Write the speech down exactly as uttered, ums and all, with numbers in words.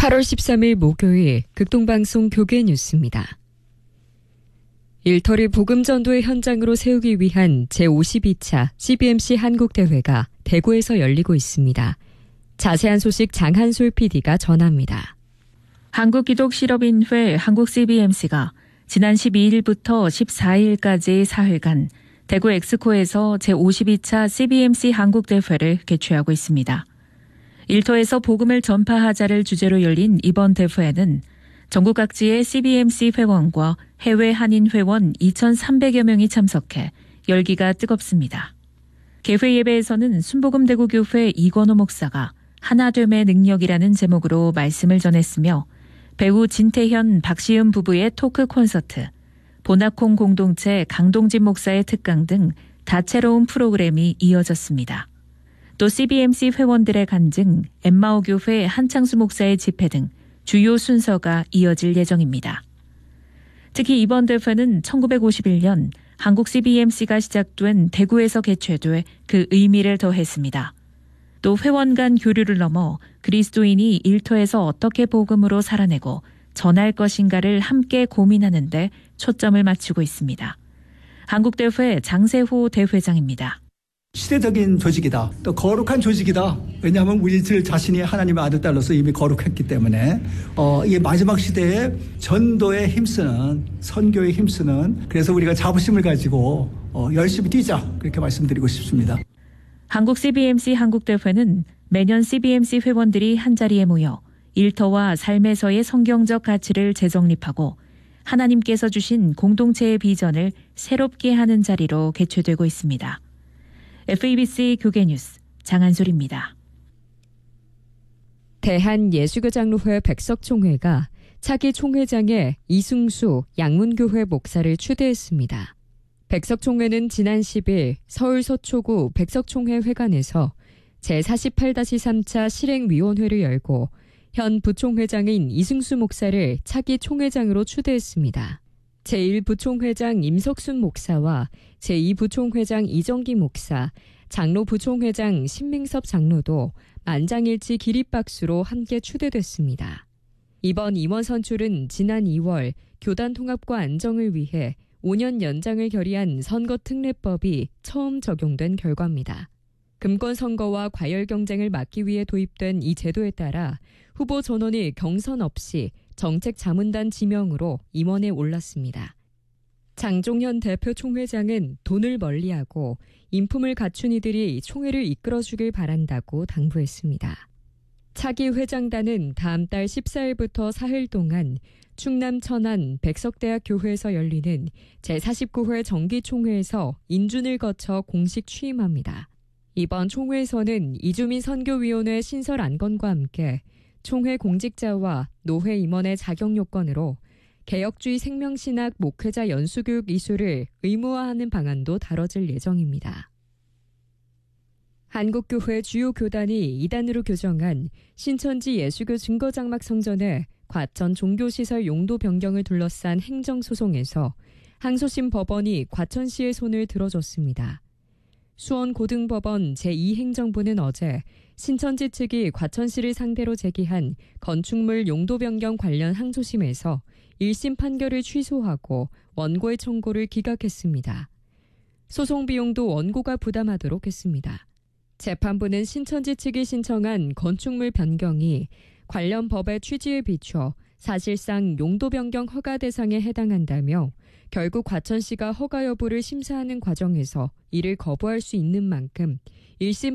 팔월 십삼일 목요일 극동방송 교계 뉴스입니다. 일터를 복음전도의 현장으로 세우기 위한 제오십이차 씨비엠씨 한국대회가 대구에서 열리고 있습니다. 자세한 소식 장한솔 피디가 전합니다. 한국기독실업인회 한국 씨비엠씨가 지난 십이일부터 십사일까지 사흘간 대구 엑스코에서 제오십이차 씨비엠씨 한국대회를 개최하고 있습니다. 일터에서 복음을 전파하자를 주제로 열린 이번 대회에는 전국 각지의 씨비엠씨 회원과 해외 한인 회원 이천삼백여 명이 참석해 열기가 뜨겁습니다. 개회 예배에서는 순복음대구교회 이건호 목사가 하나됨의 능력이라는 제목으로 말씀을 전했으며 배우 진태현, 박시은 부부의 토크 콘서트, 보나콩 공동체 강동진 목사의 특강 등 다채로운 프로그램이 이어졌습니다. 또 씨비엠씨 회원들의 간증, 엠마오 교회 한창수 목사의 집회 등 주요 순서가 이어질 예정입니다. 특히 이번 대회는 천구백오십일년 한국 씨비엠씨가 시작된 대구에서 개최돼 그 의미를 더했습니다. 또 회원 간 교류를 넘어 그리스도인이 일터에서 어떻게 복음으로 살아내고 전할 것인가를 함께 고민하는 데 초점을 맞추고 있습니다. 한국대회 장세호 대회장입니다. 시대적인 조직이다. 또 거룩한 조직이다. 왜냐하면 우리들 자신이 하나님의 아들 딸로서 이미 거룩했기 때문에 어, 이 마지막 시대에 전도에 힘쓰는, 선교에 힘쓰는, 그래서 우리가 자부심을 가지고 어, 열심히 뛰자, 그렇게 말씀드리고 싶습니다. 한국 씨비엠씨 한국대회는 매년 씨비엠씨 회원들이 한자리에 모여 일터와 삶에서의 성경적 가치를 재정립하고 하나님께서 주신 공동체의 비전을 새롭게 하는 자리로 개최되고 있습니다. 에프이비씨 교계뉴스 장한솔입니다. 대한예수교장로회 백석총회가 차기 총회장에 이승수 양문교회 목사를 추대했습니다. 백석총회는 지난 십일 서울 서초구 백석총회 회관에서 제사십팔 삼차 실행위원회를 열고 현 부총회장인 이승수 목사를 차기 총회장으로 추대했습니다. 제일 부총회장 임석순 목사와 제이 부총회장 이정기 목사, 장로 부총회장 신맹섭 장로도 만장일치 기립박수로 함께 추대됐습니다. 이번 임원 선출은 지난 이월 교단 통합과 안정을 위해 오 년 연장을 결의한 선거특례법이 처음 적용된 결과입니다. 금권 선거와 과열 경쟁을 막기 위해 도입된 이 제도에 따라 후보 전원이 경선 없이 정책 자문단 지명으로 임원에 올랐습니다. 장종현 대표 총회장은 돈을 멀리하고 인품을 갖춘 이들이 총회를 이끌어주길 바란다고 당부했습니다. 차기 회장단은 다음 달 십사일부터 사흘 동안 충남 천안 백석대학 교회에서 열리는 제사십구 회 정기총회에서 인준을 거쳐 공식 취임합니다. 이번 총회에서는 이주민 선교위원회 신설 안건과 함께 총회 공직자와 노회 임원의 자격 요건으로 개혁주의 생명신학 목회자 연수교육 이수를 의무화하는 방안도 다뤄질 예정입니다. 한국교회 주요 교단이 이단으로 교정한 신천지 예수교 증거장막 성전의 과천 종교시설 용도 변경을 둘러싼 행정소송에서 항소심 법원이 과천시의 손을 들어줬습니다. 수원고등법원 제이 행정부는 어제 신천지 측이 과천시를 상대로 제기한 건축물 용도 변경 관련 항소심에서 일심 판결을 취소하고 원고의 청구를 기각했습니다. 소송 비용도 원고가 부담하도록 했습니다. 재판부는 신천지 측이 신청한 건축물 변경이 관련 법의 취지에 비춰 사실상 용도 변경 허가 대상에 해당한다며 결국 과천시가 허가 여부를 심사하는 과정에서 이를 거부할 수 있는 만큼 일심